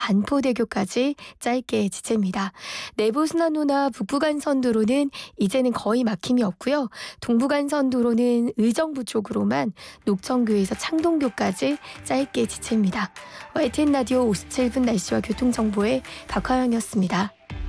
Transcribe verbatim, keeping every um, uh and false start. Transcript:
반포대교까지 짧게 지체입니다. 내부순환로나 북부간선도로는 이제는 거의 막힘이 없고요. 동부간선도로는 의정부 쪽으로만 녹천교에서 창동교까지 짧게 지체입니다. 와이티엔 라디오 오십칠 분 날씨와 교통정보의 박화영이었습니다.